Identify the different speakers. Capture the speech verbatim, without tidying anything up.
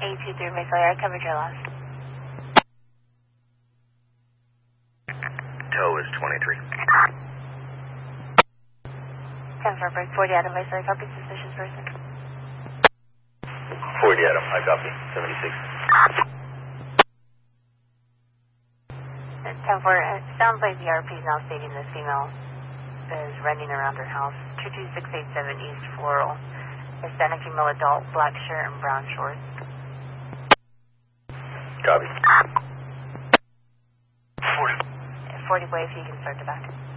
Speaker 1: eight two three Mesa, I covered your loss.
Speaker 2: Tow is twenty-three.
Speaker 1: ten for break forty Adam Mesa, I copy suspicious person.
Speaker 2: forty Adam, I copy, seventy-six.
Speaker 1: ten four, it sounds like the R P is now stating this female is running around her house. two two six eight seven East Floral. Hispanic female adult, black shirt and brown shorts.
Speaker 2: Copy.
Speaker 1: forty way if you can start the back.